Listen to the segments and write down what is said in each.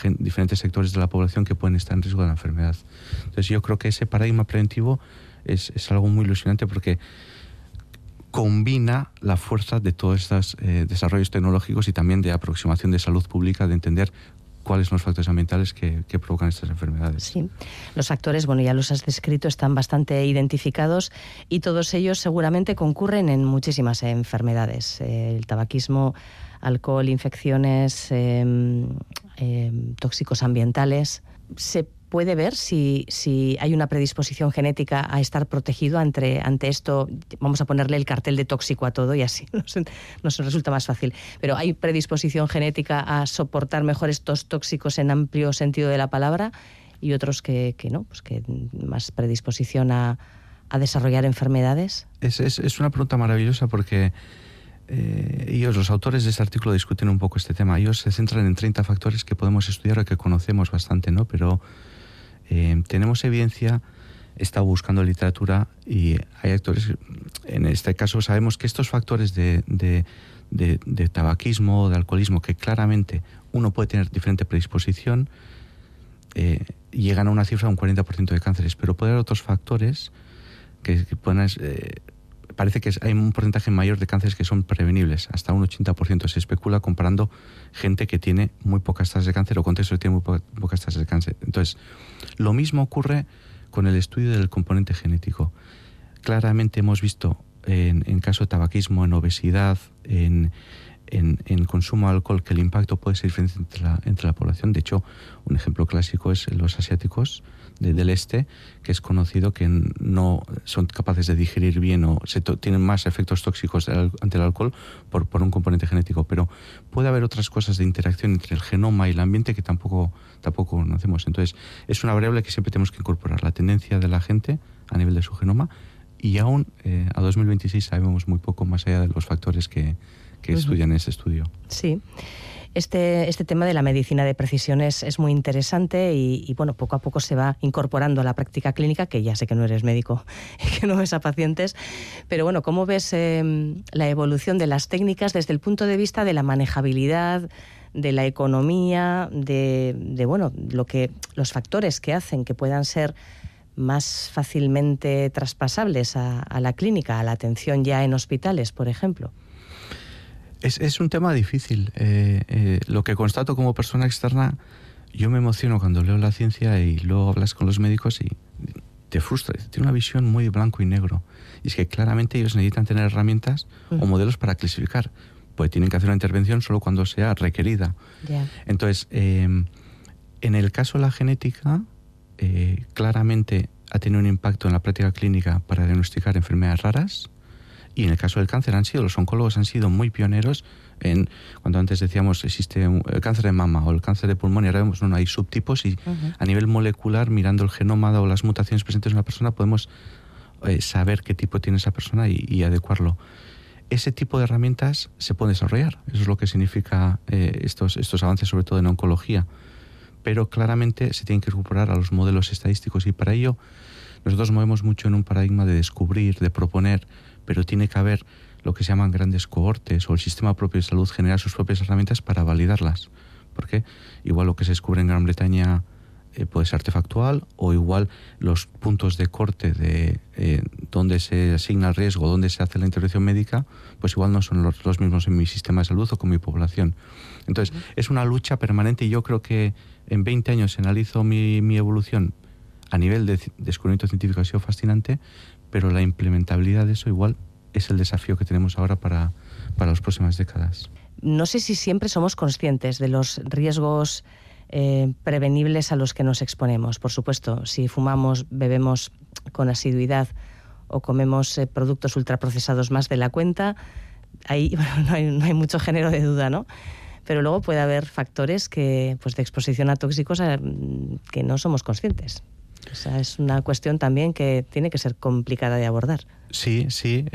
diferentes sectores de la población que pueden estar en riesgo de la enfermedad. Entonces yo creo que ese paradigma preventivo es algo muy ilusionante porque combina la fuerza de todos estos desarrollos tecnológicos y también de aproximación de salud pública, de entender cuáles son los factores ambientales que provocan estas enfermedades. Sí, los factores, bueno, ya los has descrito, están bastante identificados y todos ellos seguramente concurren en muchísimas enfermedades. El tabaquismo, alcohol, infecciones, tóxicos ambientales. ¿Se puede ver si hay una predisposición genética a estar protegido ante esto? Vamos a ponerle el cartel de tóxico a todo y así nos resulta más fácil. Pero ¿hay predisposición genética a soportar mejor estos tóxicos en amplio sentido de la palabra y otros que no? Pues que más predisposición a desarrollar enfermedades. Es una pregunta maravillosa porque los autores de este artículo discuten un poco este tema. Ellos se centran en 30 factores que podemos estudiar o que conocemos bastante, ¿no? Pero tenemos evidencia, he estado buscando literatura y hay actores, en este caso sabemos que estos factores de tabaquismo, de alcoholismo, que claramente uno puede tener diferente predisposición, llegan a una cifra de un 40% de cánceres, pero puede haber otros factores que pueden... parece que hay un porcentaje mayor de cánceres que son prevenibles, hasta un 80%. Se especula comparando gente que tiene muy pocas tasas de cáncer o contextos que tienen muy pocas tasas de cáncer. Entonces, lo mismo ocurre con el estudio del componente genético. Claramente hemos visto en caso de tabaquismo, en obesidad, en consumo de alcohol, que el impacto puede ser diferente entre la población. De hecho, un ejemplo clásico es los asiáticos del este, que es conocido que no son capaces de digerir bien o tienen más efectos tóxicos ante el alcohol por un componente genético. Pero puede haber otras cosas de interacción entre el genoma y el ambiente que tampoco conocemos. Entonces, es una variable que siempre tenemos que incorporar, la tendencia de la gente a nivel de su genoma, y aún a 2026 sabemos muy poco más allá de los factores que estudian en ese estudio. Sí. Este tema de la medicina de precisión es muy interesante y bueno, poco a poco se va incorporando a la práctica clínica, que ya sé que no eres médico y que no ves a pacientes, pero bueno, ¿cómo ves la evolución de las técnicas desde el punto de vista de la manejabilidad, de la economía, de bueno, los factores que hacen que puedan ser más fácilmente traspasables a la clínica, a la atención ya en hospitales, por ejemplo? Es un tema difícil. Lo que constato como persona externa, yo me emociono cuando leo la ciencia y luego hablas con los médicos y te frustra. Tiene una visión muy blanco y negro. Y es que claramente ellos necesitan tener herramientas o modelos para clasificar. Pues tienen que hacer una intervención solo cuando sea requerida. Yeah. Entonces, en el caso de la genética, claramente ha tenido un impacto en la práctica clínica para diagnosticar enfermedades raras. Y en el caso del cáncer los oncólogos han sido muy pioneros cuando antes decíamos existe el cáncer de mama o el cáncer de pulmón, y ahora vemos, hay subtipos y a nivel molecular, mirando el genoma o las mutaciones presentes en una persona, podemos saber qué tipo tiene esa persona y adecuarlo. Ese tipo de herramientas se pueden desarrollar. Eso es lo que significa estos avances, sobre todo en oncología. Pero claramente se tienen que incorporar a los modelos estadísticos, y para ello nosotros movemos mucho en un paradigma de descubrir, de proponer, pero tiene que haber lo que se llaman grandes cohortes, o el sistema propio de salud generar sus propias herramientas para validarlas. Porque igual lo que se descubre en Gran Bretaña puede ser artefactual, o igual los puntos de corte de donde se asigna el riesgo, donde se hace la intervención médica, pues igual no son los mismos en mi sistema de salud o con mi población. Entonces, es una lucha permanente, y yo creo que en 20 años analizo mi evolución a nivel de descubrimiento científico. Ha sido fascinante, pero la implementabilidad de eso igual es el desafío que tenemos ahora para las próximas décadas. No sé si siempre somos conscientes de los riesgos prevenibles a los que nos exponemos. Por supuesto, si fumamos, bebemos con asiduidad o comemos productos ultraprocesados más de la cuenta, ahí no hay mucho género de duda, ¿no? Pero luego puede haber factores de exposición a tóxicos que no somos conscientes. O sea, es una cuestión también que tiene que ser complicada de abordar. Sí.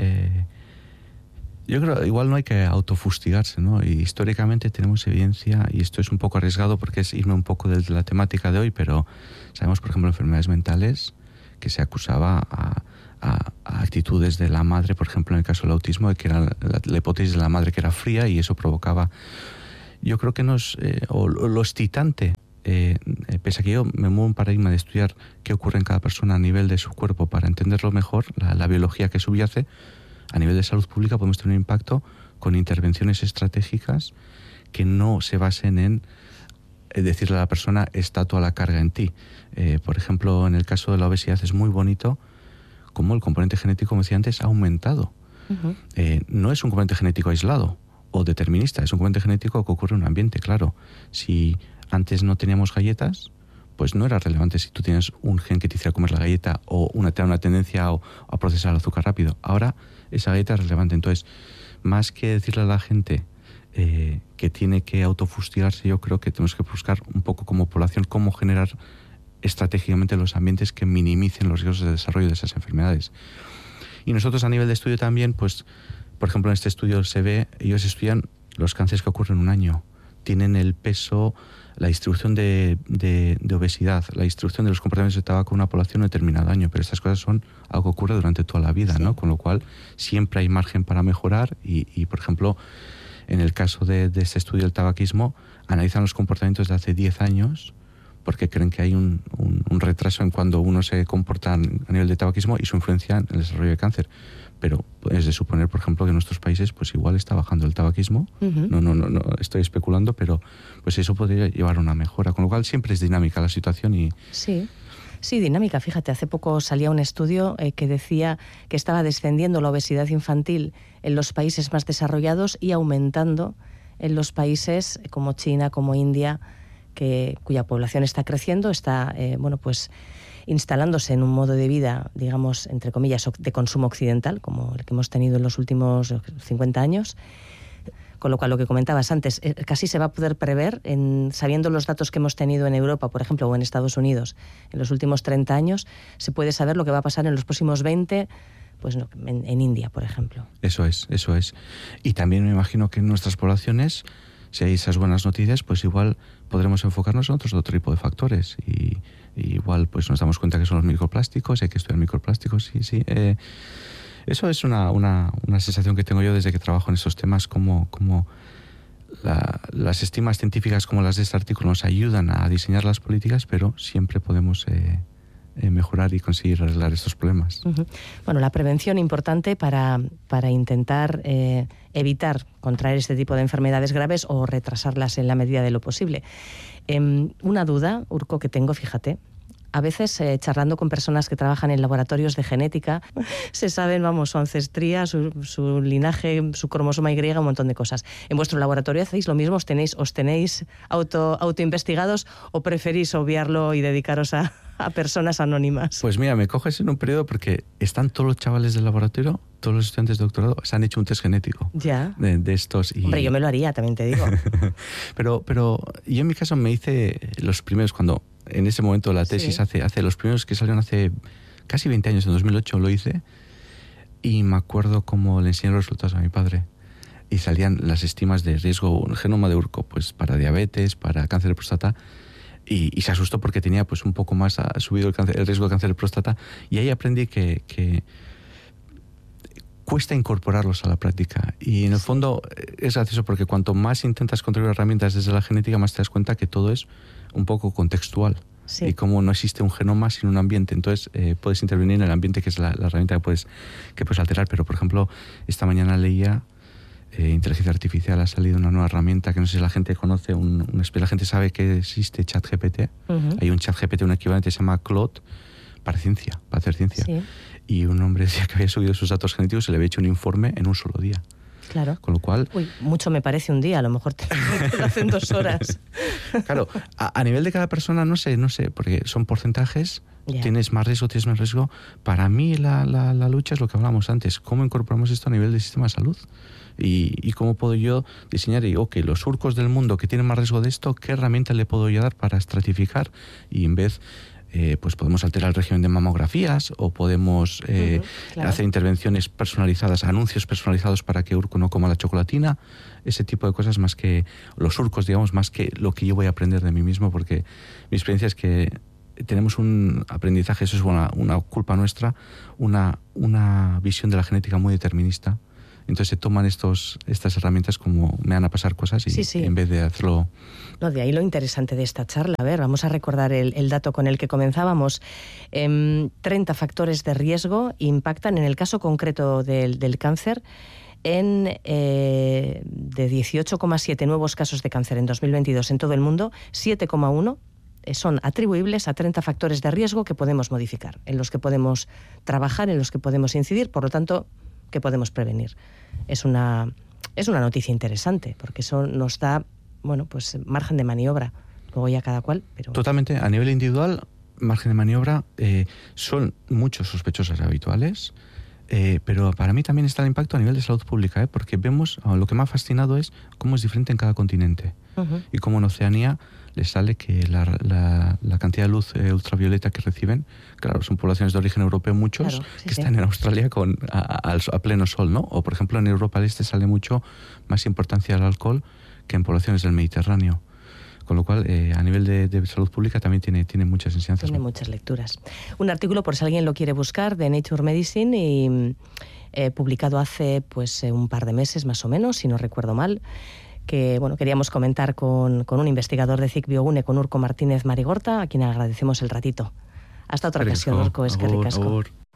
Yo creo igual no hay que autofustigarse, ¿no? Y históricamente tenemos evidencia, y esto es un poco arriesgado porque es irme un poco de la temática de hoy, pero sabemos, por ejemplo, enfermedades mentales que se acusaba a actitudes de la madre, por ejemplo, en el caso del autismo, de que era la hipótesis de la madre que era fría y eso provocaba... Yo creo que lo excitante pese a que yo me muevo un paradigma de estudiar qué ocurre en cada persona a nivel de su cuerpo para entenderlo mejor, la biología que subyace, a nivel de salud pública podemos tener un impacto con intervenciones estratégicas que no se basen en decirle a la persona, está toda la carga en ti. Por ejemplo, en el caso de la obesidad es muy bonito cómo el componente genético, como decía antes, ha aumentado. Uh-huh. No es un componente genético aislado o determinista, es un componente genético que ocurre en un ambiente, claro. Si antes no teníamos galletas, pues no era relevante si tú tienes un gen que te hiciera comer la galleta o una tendencia a procesar el azúcar rápido. Ahora esa galleta es relevante. Entonces, más que decirle a la gente que tiene que autofustigarse, yo creo que tenemos que buscar un poco como población cómo generar estratégicamente los ambientes que minimicen los riesgos de desarrollo de esas enfermedades. Y nosotros a nivel de estudio también, pues, por ejemplo, en este estudio se ve, ellos estudian los cánceres que ocurren en un año, tienen el peso, la distribución de obesidad, la distribución de los comportamientos de tabaco en una población en un determinado año, pero estas cosas son algo que ocurre durante toda la vida, sí, ¿no? Con lo cual siempre hay margen para mejorar y por ejemplo, en el caso de este estudio del tabaquismo, analizan los comportamientos de hace 10 años porque creen que hay un retraso en cuando uno se comporta a nivel de tabaquismo y su influencia en el desarrollo de cáncer. Pero es de suponer, por ejemplo, que en nuestros países pues igual está bajando el tabaquismo. Uh-huh. No estoy especulando, pero pues eso podría llevar a una mejora. Con lo cual siempre es dinámica la situación y... Sí, dinámica. Fíjate, hace poco salía un estudio que decía que estaba descendiendo la obesidad infantil en los países más desarrollados y aumentando en los países como China, como India, cuya población está creciendo, está, instalándose en un modo de vida, digamos, entre comillas, de consumo occidental, como el que hemos tenido en los últimos 50 años. Con lo cual, lo que comentabas antes, casi se va a poder prever, sabiendo los datos que hemos tenido en Europa, por ejemplo, o en Estados Unidos, en los últimos 30 años, se puede saber lo que va a pasar en los próximos 20, pues en India, por ejemplo. Eso es. Y también me imagino que en nuestras poblaciones, si hay esas buenas noticias, pues igual podremos enfocarnos en otro tipo de factores. Y igual pues nos damos cuenta que son los microplásticos, hay que estudiar microplásticos, sí. Eso es una sensación que tengo yo desde que trabajo en estos temas, como las estimas científicas como las de este artículo nos ayudan a diseñar las políticas, pero siempre podemos mejorar y conseguir arreglar estos problemas. Uh-huh. Bueno, la prevención importante para intentar evitar contraer este tipo de enfermedades graves o retrasarlas en la medida de lo posible. Una duda, Urko, que tengo, fíjate. A veces, charlando con personas que trabajan en laboratorios de genética, se saben, su ancestría, su linaje, su cromosoma Y, un montón de cosas. ¿En vuestro laboratorio hacéis lo mismo? ¿Os tenéis autoinvestigados o preferís obviarlo y dedicaros a personas anónimas? Pues mira, me coges en un periodo porque están todos los chavales del laboratorio, todos los estudiantes de doctorado, se han hecho un test genético. Ya. De estos. Y... Hombre, yo me lo haría, también te digo. pero yo en mi caso me hice los primeros cuando... En ese momento la tesis, sí. hace los primeros que salieron hace casi 20 años, en 2008 lo hice, y me acuerdo cómo le enseñé los resultados a mi padre. Y salían las estimas de riesgo, un genoma de Urko, pues para diabetes, para cáncer de próstata, y se asustó porque tenía pues un poco más subido el riesgo de cáncer de próstata, y ahí aprendí que cuesta incorporarlos a la práctica. Y en el fondo es gracioso porque cuanto más intentas controlar herramientas desde la genética, más te das cuenta que todo es un poco contextual. Sí. Y como no existe un genoma sin un ambiente, entonces puedes intervenir en el ambiente, que es la herramienta que puedes alterar. Pero, por ejemplo, esta mañana leía inteligencia artificial, ha salido una nueva herramienta que no sé si la gente conoce, la gente sabe que existe ChatGPT. Uh-huh. Hay un ChatGPT, un equivalente, se llama Claude, para hacer ciencia. Sí. Y un hombre decía que había subido sus datos genéticos y se le había hecho un informe en un solo día. Claro. Con lo cual... mucho me parece un día, a lo mejor te lo hacen 2 horas. Claro, a nivel de cada persona no sé, porque son porcentajes, yeah. Tienes más riesgo, tienes menos riesgo. Para mí la lucha es lo que hablábamos antes, cómo incorporamos esto a nivel del sistema de salud y cómo puedo yo diseñar los surcos del mundo que tienen más riesgo de esto, qué herramienta le puedo yo dar para estratificar y en vez... pues podemos alterar el régimen de mamografías o podemos claro. hacer intervenciones personalizadas, anuncios personalizados para que Urko no coma la chocolatina, ese tipo de cosas más que los surcos, digamos, más que lo que yo voy a aprender de mí mismo, porque mi experiencia es que tenemos un aprendizaje, eso es una culpa nuestra, una visión de la genética muy determinista Entonces se toman estas herramientas como me van a pasar cosas y Sí. en vez de hacerlo... No, de ahí lo interesante de esta charla. A ver, vamos a recordar el dato con el que comenzábamos. 30 factores de riesgo impactan, en el caso concreto del cáncer, de 18,7 nuevos casos de cáncer en 2022 en todo el mundo, 7,1 son atribuibles a 30 factores de riesgo que podemos modificar, en los que podemos trabajar, en los que podemos incidir, por lo tanto, que podemos prevenir. Es una noticia interesante, porque eso nos da, bueno, pues margen de maniobra. Luego ya cada cual, pero... Totalmente. A nivel individual, margen de maniobra, son muchos sospechosos habituales, pero para mí también está el impacto a nivel de salud pública, porque vemos, lo que me ha fascinado es cómo es diferente en cada continente. Uh-huh. Y cómo en Oceanía les sale que la cantidad de luz ultravioleta que reciben, claro, son poblaciones de origen europeo, muchos, claro, sí, que están en Australia a pleno sol, ¿no? O por ejemplo en Europa del Este sale mucho más importancia al alcohol que en poblaciones del Mediterráneo. Con lo cual, a nivel de salud pública también tiene muchas enseñanzas. Tiene muchas lecturas. Un artículo, por si alguien lo quiere buscar, de Nature Medicine, y publicado hace pues un par de meses más o menos, si no recuerdo mal, que bueno, queríamos comentar con un investigador de CIC Biogune, con Urko Martínez Marigorta, a quien agradecemos el ratito. Hasta otra ocasión, Urko, eskerrik asko.